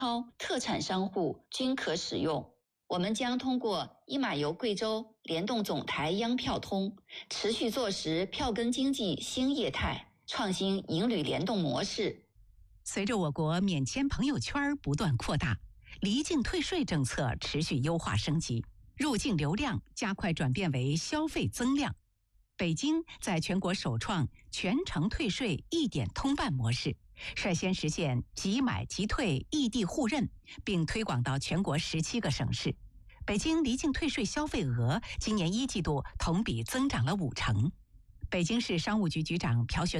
特产商户均可使用。我们将通过一码游贵州联动总台央票通，持续坐实票根经济新业态，创新营旅联动模式。 随着我国免签朋友圈不断扩大，离境退税政策持续优化升级，入境流量加快转变为消费增量。北京在全国首创全程退税一点通办模式，率先实现即买即退异地互认，并推广到全国17个省市。北京离境退税消费额今年1季度同比增长了50%。北京市商务局局长朴学